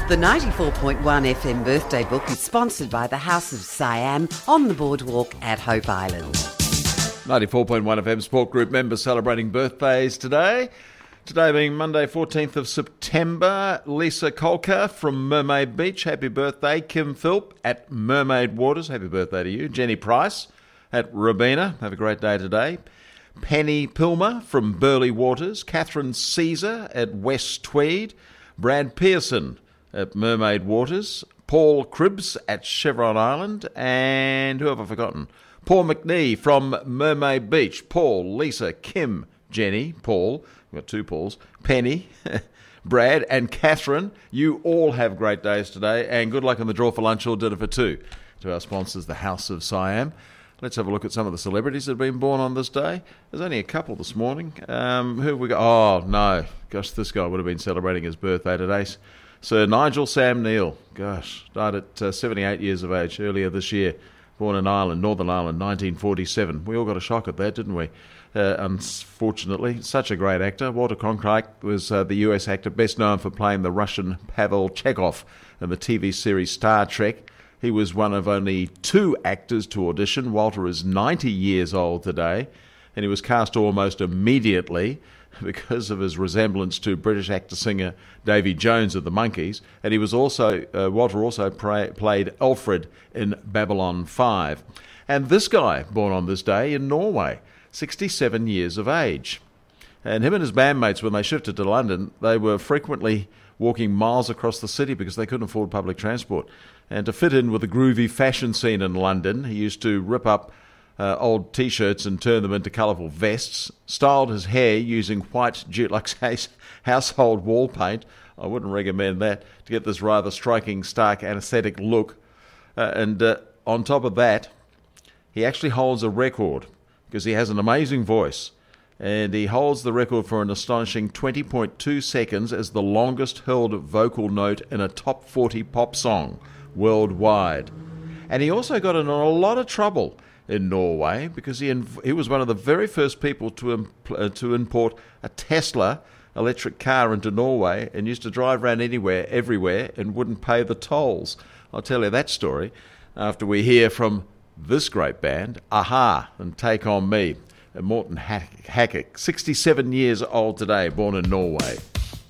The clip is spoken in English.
The 94.1 FM birthday book is sponsored by the House of Siam on the boardwalk at Hope Island. 94.1 FM Sport Group members celebrating birthdays today. Today being Monday, 14th of September. Lisa Kolka from Mermaid Beach, happy birthday. Kim Philp at Mermaid Waters, happy birthday to you. Jenny Price at Robina, have a great day today. Penny Pilmer from Burleigh Waters. Catherine Caesar at West Tweed. Brad Pearson at Mermaid Waters. Paul Cribbs at Chevron Island. And who have I forgotten? Paul McNee from Mermaid Beach. Paul, Lisa, Kim, Jenny, Paul. We've got two Pauls. Penny, Brad and Catherine. You all have great days today. And good luck on the draw for lunch or dinner for two. To our sponsors, the House of Siam. Let's have a look at some of the celebrities that have been born on this day. There's only a couple this morning. Who have we got? Oh, no. Gosh, this guy would have been celebrating his birthday today. Sir Nigel Sam Neill. Gosh, died at 78 years of age earlier this year. Born in Ireland, Northern Ireland, 1947. We all got a shock at that, didn't we? Unfortunately, such a great actor. Walter Cronkite was the US actor best known for playing the Russian Pavel Chekhov in the TV series Star Trek. He was one of only two actors to audition. Walter is 90 years old today, and he was cast almost immediately because of his resemblance to British actor-singer Davy Jones of the Monkees. And he was also Walter also played Alfred in Babylon 5. And this guy, born on this day in Norway, 67 years of age. And him and his bandmates, when they shifted to London, they were frequently walking miles across the city because they couldn't afford public transport. And to fit in with the groovy fashion scene in London, he used to rip up old T-shirts and turn them into colourful vests, styled his hair using white Dulux household wall paint. I wouldn't recommend that, to get this rather striking, stark, anesthetic look. And on top of that, he actually holds a record because he has an amazing voice. And he holds the record for an astonishing 20.2 seconds as the longest held vocal note in a top 40 pop song worldwide. And he also got in a lot of trouble in Norway because he was one of the very first people to import a Tesla electric car into Norway and used to drive around anywhere, everywhere, and wouldn't pay the tolls. I'll tell you that story after we hear from this great band, Aha, and Take On Me. Morten Hackett, 67 years old today, born in Norway.